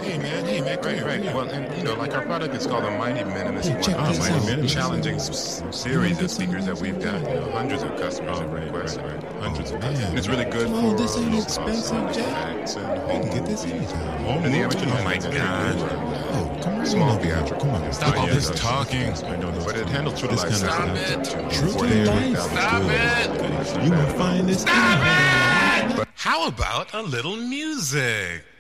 Hey man, come here. Right. Well, and like our product is called the Mighty Minimus. Hey, check this Mighty out. Minimus. Challenging series of speakers that we've got. Hundreds of customers have requested. Hundreds of customers. And it's really good for this ain't low expensive, cost Jack. effects and You can get this anytime. And the amateur Oh my God. Oh, come on. Small over here. theatrical. Come on. Stop all this talking. I know, but it handles true to life. This kind sound. of stuff. True to 48,000 life. Stop it. You gonna find this? Stop it! How about a little music?